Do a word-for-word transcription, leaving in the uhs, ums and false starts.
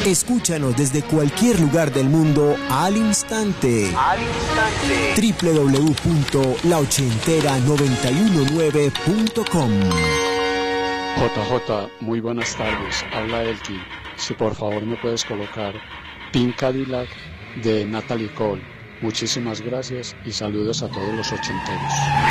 Escúchanos desde cualquier lugar del mundo al instante. Al instante. doble u doble u doble u punto la ochentera noventa y uno nueve punto com. J J, muy buenas tardes. Habla Elki. Si por favor me puedes colocar Pink Cadillac de Natalie Cole. Muchísimas gracias y saludos a todos los ochenteros.